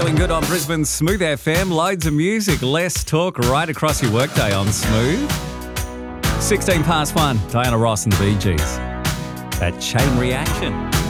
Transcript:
Feeling good on Brisbane's Smooth FM. Loads of music, less talk right across your workday on Smooth. 16 past 1, Diana Ross and the Bee Gees. That chain reaction.